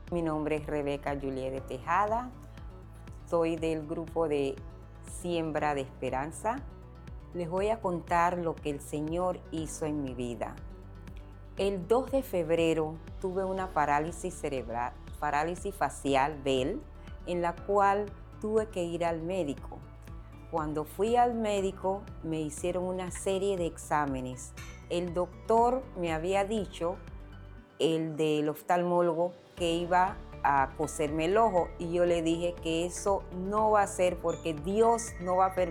Mi nombre es Rebeca Juliet de Tejada, soy del grupo de Siembra de Esperanza. Les voy a contar lo que el Señor hizo en mi vida. El 2 de febrero tuve una parálisis cerebral, parálisis facial, Bell, en la cual tuve que ir al médico. Cuando fui al médico me hicieron una serie de exámenes. El doctor me había dicho, el del oftalmólogo, que iba a coserme el ojo y yo le dije que eso no va a ser porque Dios no va a permitir